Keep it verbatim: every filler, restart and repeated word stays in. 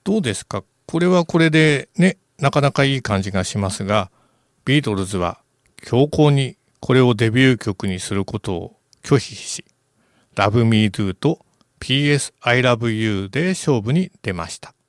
どうですか？これはこれでね、なかなかいい感じがしますが、ビートルズは強硬にこれをデビュー曲にすることを拒否し、Love Me Do と ピーエス I Love You で勝負に出ました。